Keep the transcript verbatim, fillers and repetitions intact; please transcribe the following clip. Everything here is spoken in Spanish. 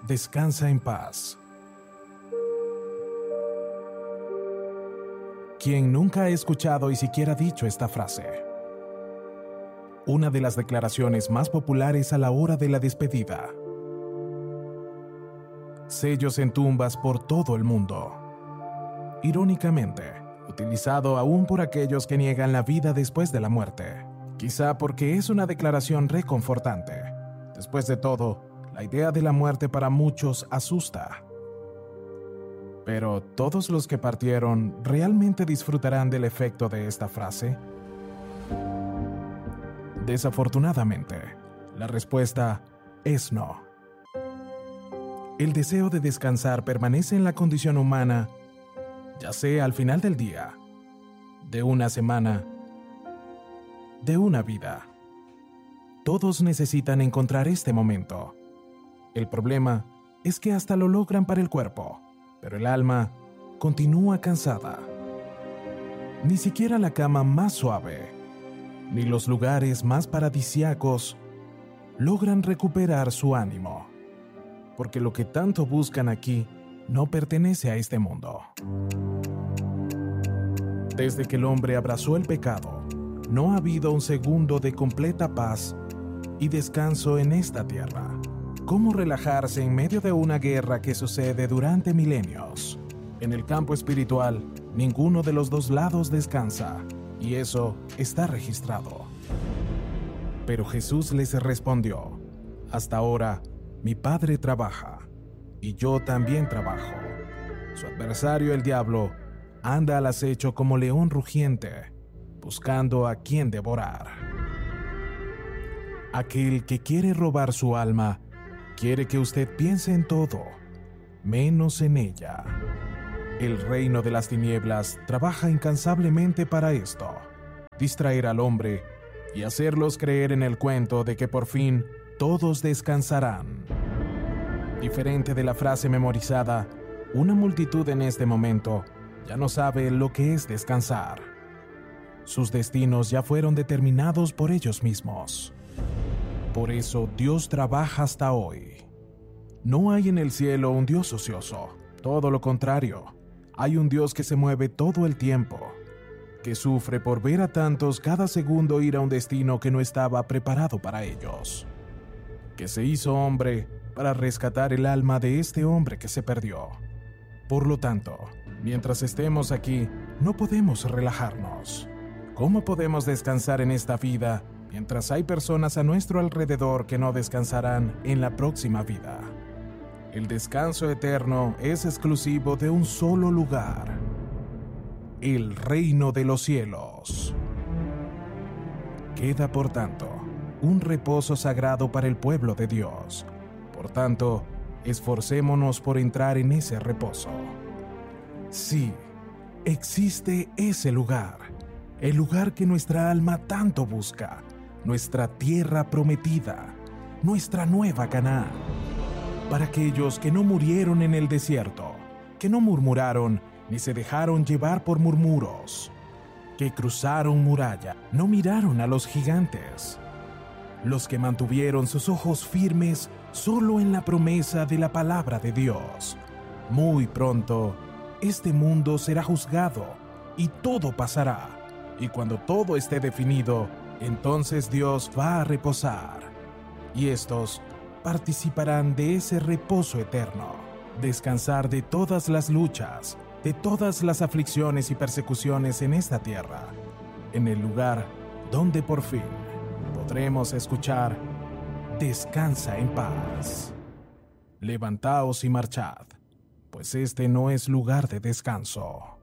Descansa en paz. ¿Quién nunca ha escuchado y siquiera dicho esta frase? Una de las declaraciones más populares a la hora de la despedida. Sellos en tumbas por todo el mundo. Irónicamente, utilizado aún por aquellos que niegan la vida después de la muerte. Quizá porque es una declaración reconfortante. Después de todo, la idea de la muerte para muchos asusta. Pero, ¿todos los que partieron realmente disfrutarán del efecto de esta frase? Desafortunadamente, la respuesta es no. El deseo de descansar permanece en la condición humana, ya sea al final del día, de una semana, de una vida. Todos necesitan encontrar este momento. El problema es que hasta lo logran para el cuerpo, pero el alma continúa cansada. Ni siquiera la cama más suave, ni los lugares más paradisíacos logran recuperar su ánimo, porque lo que tanto buscan aquí no pertenece a este mundo. Desde que el hombre abrazó el pecado, no ha habido un segundo de completa paz y descanso en esta tierra. ¿Cómo relajarse en medio de una guerra que sucede durante milenios? En el campo espiritual, ninguno de los dos lados descansa, y eso está registrado. Pero Jesús les respondió: hasta ahora, mi Padre trabaja, y yo también trabajo. Su adversario, el diablo, anda al acecho como león rugiente, buscando a quien devorar. Aquel que quiere robar su alma, quiere que usted piense en todo, menos en ella. El reino de las tinieblas trabaja incansablemente para esto: distraer al hombre y hacerlos creer en el cuento de que por fin todos descansarán. Diferente de la frase memorizada, una multitud en este momento ya no sabe lo que es descansar. Sus destinos ya fueron determinados por ellos mismos. Por eso Dios trabaja hasta hoy. No hay en el cielo un Dios ocioso, todo lo contrario. Hay un Dios que se mueve todo el tiempo, que sufre por ver a tantos cada segundo ir a un destino que no estaba preparado para ellos, que se hizo hombre para rescatar el alma de este hombre que se perdió. Por lo tanto, mientras estemos aquí, no podemos relajarnos. ¿Cómo podemos descansar en esta vida mientras hay personas a nuestro alrededor que no descansarán en la próxima vida? El descanso eterno es exclusivo de un solo lugar: el reino de los cielos. Queda, por tanto, un reposo sagrado para el pueblo de Dios. Por tanto, esforcémonos por entrar en ese reposo. Sí, existe ese lugar, el lugar que nuestra alma tanto busca, nuestra tierra prometida, nuestra nueva Canaán. Para aquellos que no murieron en el desierto, que no murmuraron ni se dejaron llevar por murmuros, que cruzaron muralla, no miraron a los gigantes, los que mantuvieron sus ojos firmes solo en la promesa de la palabra de Dios. Muy pronto, este mundo será juzgado y todo pasará. Y cuando todo esté definido, entonces Dios va a reposar. Y estos participarán de ese reposo eterno, descansar de todas las luchas, de todas las aflicciones y persecuciones en esta tierra, en el lugar donde por fin podremos escuchar: descansa en paz. Levantaos y marchad, pues este no es lugar de descanso.